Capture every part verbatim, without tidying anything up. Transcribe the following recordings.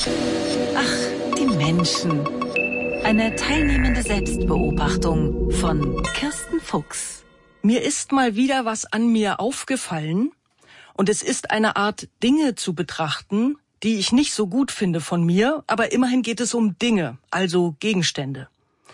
Ach, die Menschen. Eine teilnehmende Selbstbeobachtung von Kirsten Fuchs. Mir ist mal wieder was an mir aufgefallen und es ist eine Art Dinge zu betrachten, die ich nicht so gut finde von mir, aber immerhin geht es um Dinge, also Gegenstände.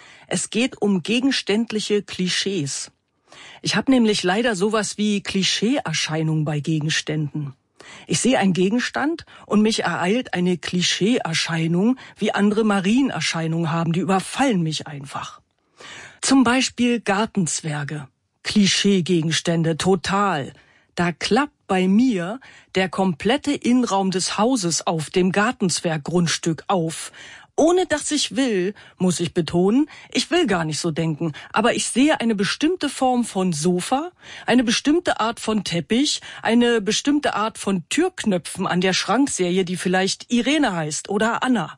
Es geht um gegenständliche Klischees. Ich habe nämlich leider sowas wie Klischeeerscheinung bei Gegenständen. Ich sehe einen Gegenstand und mich ereilt eine Klischeeerscheinung, wie andere Marienerscheinungen haben, die überfallen mich einfach. Zum Beispiel Gartenzwerge. Klischeegegenstände, total. Da klappt bei mir der komplette Innenraum des Hauses auf dem Gartenzwerggrundstück auf. Ohne dass ich will, muss ich betonen, ich will gar nicht so denken, aber ich sehe eine bestimmte Form von Sofa, eine bestimmte Art von Teppich, eine bestimmte Art von Türknöpfen an der Schrankserie, die vielleicht Irene heißt oder Anna.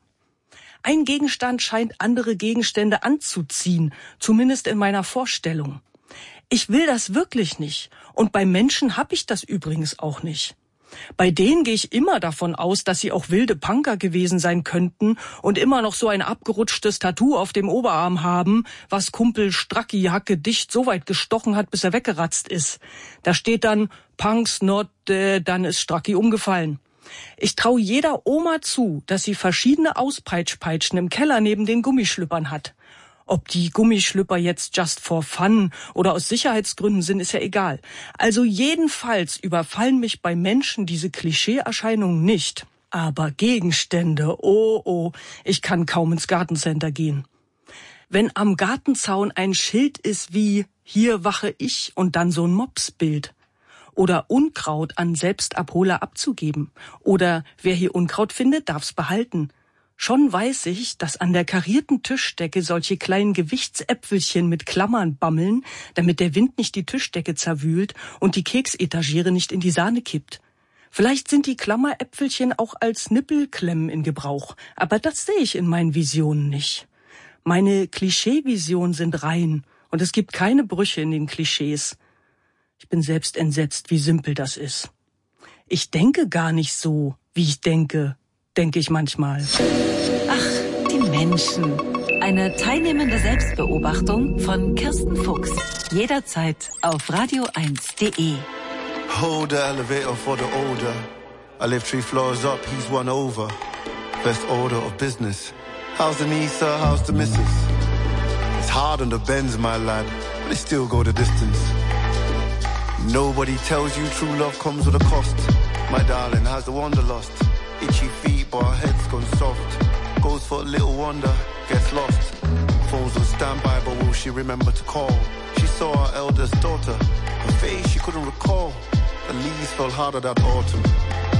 Ein Gegenstand scheint andere Gegenstände anzuziehen, zumindest in meiner Vorstellung. Ich will das wirklich nicht und bei Menschen habe ich das übrigens auch nicht. Bei denen gehe ich immer davon aus, dass sie auch wilde Punker gewesen sein könnten und immer noch so ein abgerutschtes Tattoo auf dem Oberarm haben, was Kumpel Stracki Hacke dicht so weit gestochen hat, bis er weggeratzt ist. Da steht dann Punks not, äh, dann ist Stracki umgefallen. Ich traue jeder Oma zu, dass sie verschiedene Auspeitschpeitschen im Keller neben den Gummischlüppern hat. Ob die Gummischlüpper jetzt just for fun oder aus Sicherheitsgründen sind, ist ja egal. Also jedenfalls überfallen mich bei Menschen diese Klischeeerscheinungen nicht. Aber Gegenstände, oh oh, ich kann kaum ins Gartencenter gehen. Wenn am Gartenzaun ein Schild ist wie »Hier wache ich« und dann so ein Mopsbild. Oder Unkraut an Selbstabholer abzugeben. Oder wer hier Unkraut findet, darf's behalten. Schon weiß ich, dass an der karierten Tischdecke solche kleinen Gewichtsäpfelchen mit Klammern bammeln, damit der Wind nicht die Tischdecke zerwühlt und die Keksetagere nicht in die Sahne kippt. Vielleicht sind die Klammeräpfelchen auch als Nippelklemmen in Gebrauch, aber das sehe ich in meinen Visionen nicht. Meine Klischeevisionen sind rein und es gibt keine Brüche in den Klischees. Ich bin selbst entsetzt, wie simpel das ist. Ich denke gar nicht so, wie ich denke, denke ich manchmal. Ach, die Menschen. Eine teilnehmende Selbstbeobachtung von Kirsten Fuchs. Jederzeit auf radio eins punkt de. Hold the elevator for the older. I live three floors up, he's one over. Best order of business. How's the niece, sir? How's the missus? It's hard on the Benz, my lad, but they still go the distance. Nobody tells you true love comes with a cost. My darling, how's the wanderlust? Itchy feet, but her head's gone soft. Goes for a little wonder, gets lost. Phone's on standby, but will she remember to call? She saw her eldest daughter. Her face she couldn't recall. The leaves fell harder that autumn.